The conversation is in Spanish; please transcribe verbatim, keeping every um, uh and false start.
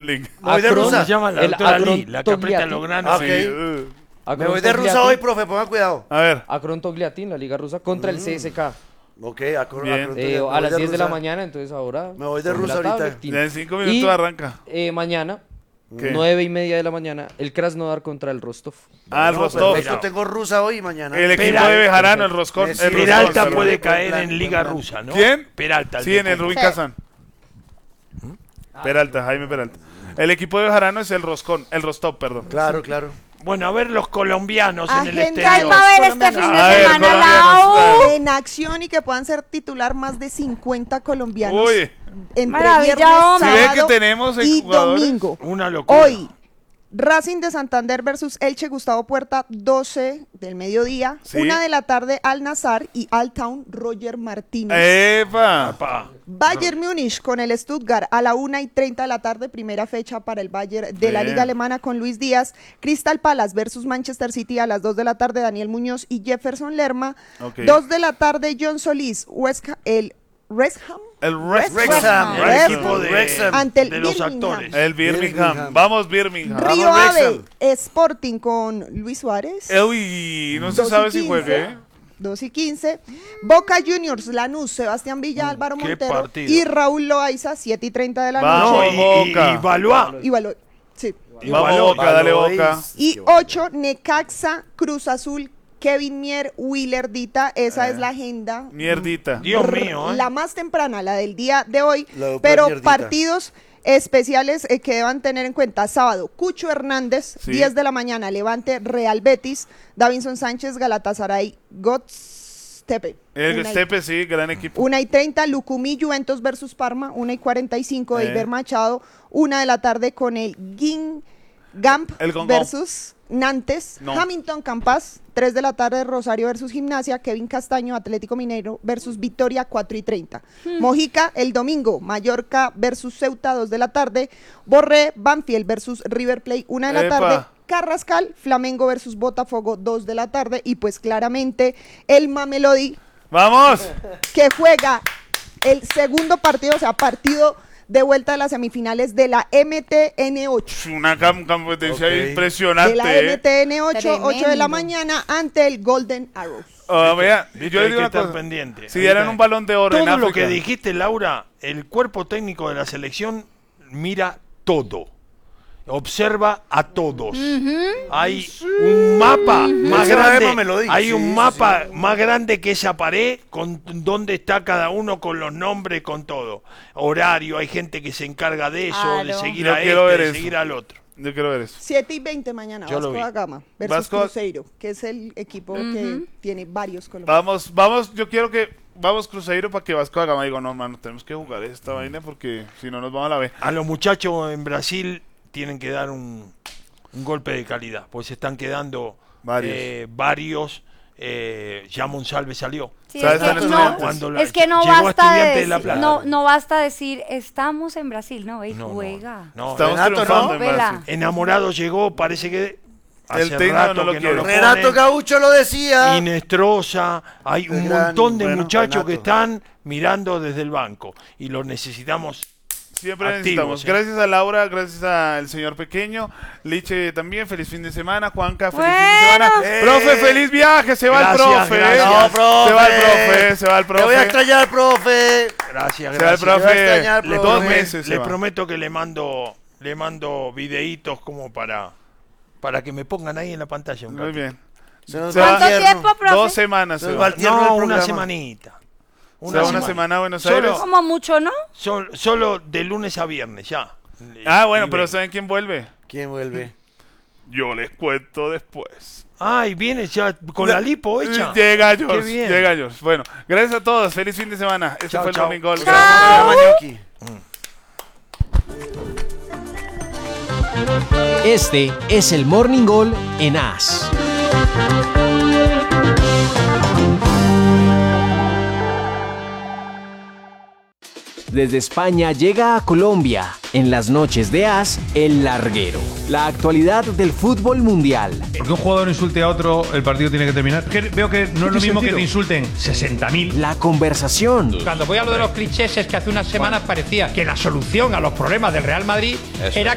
League. Me voy de Acron- rusa. Se llama la El doctora Acron Lee, la que aprieta Togliatti. los granos. Ah, ok. Sí, uh. Me voy de rusa hoy, profe, pongan cuidado. A ver. Akron Togliatti en la Liga Rusa contra el C S K. Ok, acro, Bien. acro- Eh, me a voy las diez de la rusa. mañana, entonces ahora. Me voy de sobre rusa la tabla, ahorita. tin. Ya en cinco minutos Y, arranca. eh, mañana, ¿Qué? nueve y media de la mañana, el Krasnodar contra el Rostov. Ah, el No, Rostov. perfecto, tengo rusa hoy y mañana. El equipo Peralta. de Bejarano, el Roscón. El Messi. Roscón, Peralta perdón. puede Buen caer plan, en buen Liga plan. Rusa, ¿no? ¿Quién? Peralta. Sí, en el Rubin Sí. Kazán. Peralta, Jaime Peralta. El equipo de Bejarano es el Roscón, el Rostov, perdón. Claro, claro. Bueno, a ver los colombianos en el Agenda exterior. va a haber este fin de A ver, semana la colombianos, U. En acción y que puedan ser titular más de cincuenta colombianos. Uy, Entre Maravilla, viernes, hombre. ¿sí ve que sábado tenemos eh, y jugadores? domingo. Una locura. Hoy, Racing de Santander versus Elche Gustavo Puerta, doce del mediodía. Sí. Una de la tarde, Al Nazar y Al Town, Roger Martínez. ¡Epa! Papá. Bayern Múnich con el Stuttgart a la una y treinta de la tarde, primera fecha para el Bayern de la Bien. Liga Alemana con Luis Díaz. Crystal Palace versus Manchester City a las dos de la tarde, Daniel Muñoz y Jefferson Lerma. Ok. dos de la tarde, John Solís, West Ha- el West Ham El West Wrexham, El Wrexham. equipo de, Wrexham. ante el de los Birmingham. actores. El Birmingham. Birmingham. Vamos, Birmingham. Río Vamos, Ave Wrexham. Sporting con Luis Suárez. Uy, no se dos y sabe si quince. juegue. ¿eh? dos y quince. Boca Juniors, Lanús, Sebastián Villa, Álvaro qué Montero partido. y Raúl Loaiza, siete y treinta de la Vamos. noche. No, y, Boca. y, y Valois. Y Valo- sí. Y Vamos, Valois. Boca, dale Valois. Boca. Y ocho, Necaxa, Cruz Azul, Kevin Mier, Willer Dita. Esa Eh. es la agenda. Mierdita. Dios mío, ¿eh? La más temprana, la del día de hoy. La de Pero Mierdita. partidos especiales eh, que deban tener en cuenta. Sábado, Cucho Hernández, Sí. diez de la mañana, Levante, Real Betis, Davinson Sánchez, Galatasaray, Godstepe. El Una y- Stepe, sí, gran equipo. Una y treinta, Lucumí, Juventus versus Parma, una y cuarenta y cinco, Eh. Eiber Machado, una de la tarde con el Guingamp El Gongong. versus Nantes, No. Hamilton Campas, tres de la tarde, Rosario versus Gimnasia, Kevin Castaño, Atlético Mineiro versus Victoria, cuatro y treinta. Mojica, el domingo, Mallorca versus Ceuta, dos de la tarde, Borré, Banfield versus River Plate, una de la Epa. tarde, Carrascal, Flamengo versus Botafogo, dos de la tarde, y pues claramente el Mamelodi ¡Vamos! que juega el segundo partido, o sea, partido de vuelta de las semifinales de la M T N ocho. Una cam- competencia Ok. impresionante. De la ¿eh? M T N ocho, ocho de la Tremendo. mañana ante el Golden Arrows. Ah, vea, Viste, yo le hay digo que una estar cosa. pendiente. Si dieran un balón de oro en Todo lo África. que dijiste, Laura, el cuerpo técnico de la selección mira todo. Observa a todos. Hay un mapa más Ese grande. mapa me lo di. Hay Sí, un sí, mapa sí. más grande que esa pared con dónde está cada uno con los nombres, con todo. Horario, hay gente que se encarga de eso, de Claro. seguir Yo a quiero este, ver de eso. seguir al otro. Yo quiero ver eso. siete y veinte mañana, Yo lo Vasco vi. da Gama versus Vasco- Cruzeiro, que es el equipo que tiene varios colombianos. Vamos, vamos, yo quiero que. Vamos, Cruzeiro, para que Vasco da Gama. Digo, no, mano, tenemos que jugar esta vaina porque si no nos vamos a la B. A los muchachos en Brasil tienen que dar un, un golpe de calidad, pues se están quedando Varios. eh, varios eh, ya Monsalve salió. Sí, ¿Sabes? es, que Están no, estudiantes. Cuando la- es que no llegó basta de Estudiantes de La decir, Plata. no, no basta decir estamos en Brasil, no, ve, No, no, juega. no, Estamos Renato, triunfando ¿no? en Vela. Brasil. enamorado llegó, parece que hace El técnico rato no lo que quiere. lo Renato ponen. Gaucho lo decía. Inestrosa, hay un El gran, montón de bueno, muchachos que Renato. están mirando desde el banco y los necesitamos. Siempre Activos, necesitamos. ¿eh? Gracias a Laura, gracias al señor pequeño. Liche también, feliz fin de semana. Juanca, feliz fin de Bueno. semana. Eh. Profe, feliz viaje. Se va Gracias, el profe. ¿eh? gracias. No, profe. Se va el profe, se va el Te voy a profe. extrañar, profe. Gracias, Se va el gracias. Te voy a profe. extrañar, Le, profe. Dos prometo- meses. se le va. prometo que le mando le mando videitos como para para que me pongan ahí en la pantalla un Muy ratito. bien. Se nos Se va va- el ¿Cuánto tierno. tiempo, profe? Dos semanas. Se Se nos va. va el tierno del No, una programa. semanita. Se va una semana a Buenos Aires. Solo, Como mucho, ¿no? sol- solo de lunes a viernes, ya. Ah, bueno, Y pero ven. ¿saben quién vuelve? ¿Quién vuelve? Yo les cuento después. Ay, viene ya con la lipo hecha. Llega Qué George, bien. llega George. Bueno, gracias a todos. Feliz fin de semana. Este Chao, fue el chao. Morning Gold. Se llama Gnocchi. Este es el Morning Goal en A S. Desde España llega a Colombia, en las noches de A S, El Larguero. La actualidad del fútbol mundial. Que un jugador insulte a otro, el partido tiene que terminar. Que veo que no es lo mismo que te insulten sesenta mil. La conversación. Cuando voy a lo de los clichés es que hace unas semanas parecía que la solución a los problemas del Real Madrid era